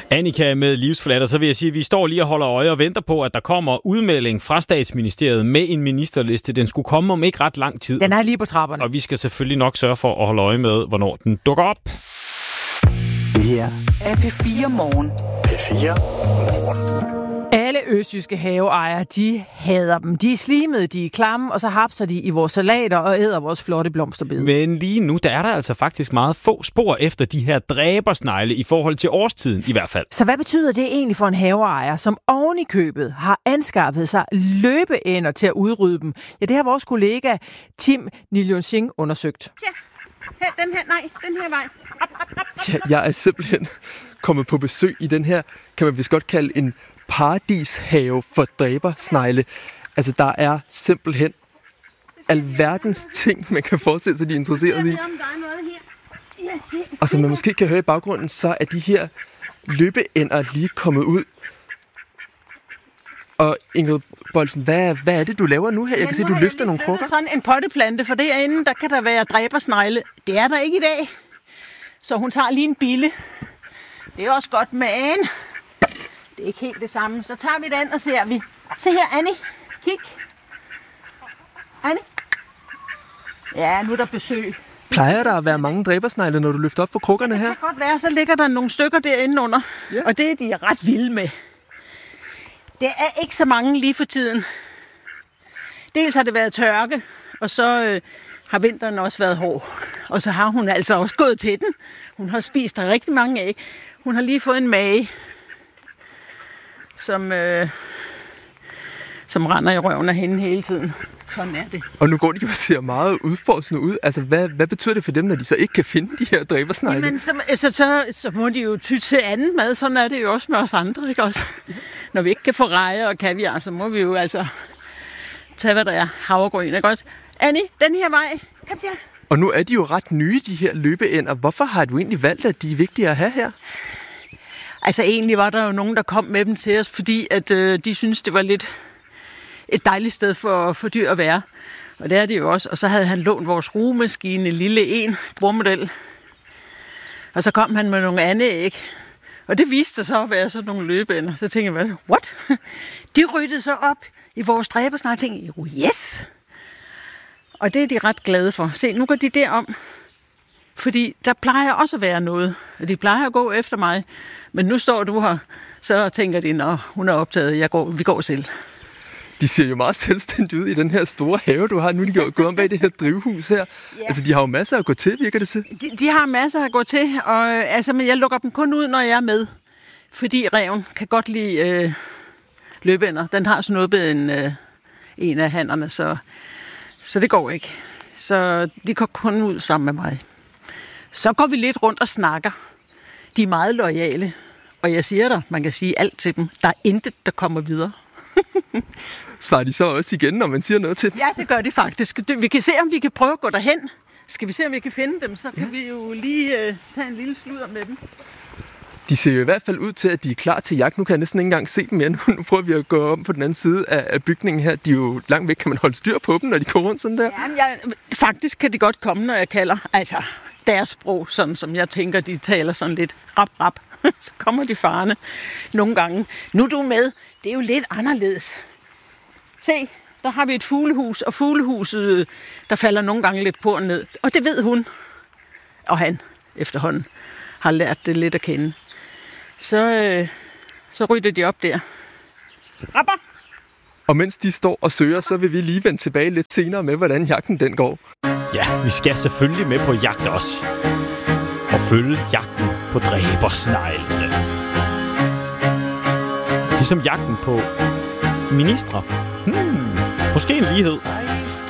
Annika med livsforladt, så vil jeg sige, at vi står lige og holder øje og venter på, at der kommer udmelding fra Statsministeriet med en ministerliste. Den skulle komme om ikke ret lang tid. Den er lige på trapperne. Og vi skal selvfølgelig nok sørge for at holde øje med, hvornår den dukker op. Det her er P4 Morgen. P4 Morgen. Alle østjyske haveejere, de hader dem. De er slimede, de er klamme, og så hapser de i vores salater og æder vores flotte blomsterbede. Men lige nu, der er der altså faktisk meget få spor efter de her dræbersnegle i forhold til årstiden i hvert fald. Så hvad betyder det egentlig for en haveejer, som oven i købet har anskaffet sig løbeænder til at udrydde dem? Ja, det har vores kollega Tim Niljonshing undersøgt. Ja, den her vej. Op. Ja, jeg er simpelthen kommet på besøg i den her, kan man vist godt kalde en paradishave for dræbersnegle. Altså, der er simpelthen alverdens ting, man kan forestille sig, de er interesseret i. Og som man måske kan høre i baggrunden, så er de her løbeænder lige kommet ud. Og Ingrid Bolsen, hvad er det, du laver nu her? Jeg kan se, du løfter nogle krukker. Sådan en potteplante, for derinde, der kan der være dræbersnegle. Det er der ikke i dag. Så hun tager lige en bille. Det er også godt med an. Det er ikke helt det samme. Så tager vi den, og ser vi. Se her, Annie. Kig. Annie. Ja, nu er der besøg. Plejer der at være mange dræbersnegle, når du løfter op for krukkerne her? Det kan godt være, så ligger der nogle stykker derinde under. Ja. Og det er de ret vilde med. Det er ikke så mange lige for tiden. Dels har det været tørke, og så har vinteren også været hård. Og så har hun altså også gået til den. Hun har spist der rigtig mange æg. Hun har lige fået en mage, som render i røven af hende hele tiden. Sådan er det. Og nu går de jo og ser meget udforskende ud. Altså, hvad betyder det for dem, når de så ikke kan finde de her dræbersnegle? Jamen, så må de jo ty til anden mad. Sådan er det jo også med os andre, ikke også? Når vi ikke kan få rejer og kaviar, så må vi jo altså tage, hvad der er. Havregryn, ikke også? Annie, den her vej. Kom her. Og nu er de jo ret nye, de her løbeænder. Hvorfor har du egentlig valgt, at de er vigtige at have her? Altså, egentlig var der jo nogen, der kom med dem til os, fordi at de synes det var lidt et dejligt sted for dyr at være. Og det er det jo også. Og så havde han lånt vores rugemaskine, lille en brormodel. Og så kom han med nogle andre æg. Og det viste sig så at være sådan nogle løbeænder. Så tænkte jeg, what? De ryddede så op i vores dræbersnegle og tænkte, yes! Og det er de ret glade for. Se, nu går de derom. Fordi der plejer også at være noget. Og de plejer at gå efter mig. Men nu står du her, så tænker de, nå, hun er optaget, vi går selv. De ser jo meget selvstændige ud i den her store have, du har. Nu er de gået om bag det her drivhus her. Ja. Altså, de har jo masser at gå til, virker det til. De har masser at gå til, men jeg lukker dem kun ud, når jeg er med. Fordi ræven kan godt lide løbeænder. Den har snuppet en af hannerne, så det går ikke. Så de går kun ud sammen med mig. Så går vi lidt rundt og snakker. De er meget loyale. Og jeg siger dig, man kan sige alt til dem. Der er intet, der kommer videre. Svarer de så også igen, når man siger noget til dem? Ja, det gør de faktisk. Vi kan se, om vi kan prøve at gå derhen. Skal vi se, om vi kan finde dem, så kan vi jo lige tage en lille sludder med dem. De ser jo i hvert fald ud til, at de er klar til jagt. Nu kan jeg næsten ikke engang se dem mere. Nu prøver vi at gå om på den anden side af bygningen her. De er jo langt væk. Kan man holde styr på dem, når de går rundt sådan der? Ja, faktisk kan de godt komme, når jeg kalder. Altså, deres sprog, sådan som jeg tænker, de taler sådan lidt rap. Så kommer de farne nogle gange. Nu er du med. Det er jo lidt anderledes. Se, der har vi et fuglehus, og fuglehuset, der falder nogle gange lidt på og ned. Og det ved hun, og han efterhånden har lært det lidt at kende. Så rytter de op der. Rapper! Og mens de står og søger, så vil vi lige vende tilbage lidt senere med, hvordan jagten den går. Ja, vi skal selvfølgelig med på jagt også. Og følge jagten på dræbersneglene. Ligesom jagten på ministre. Måske en lighed.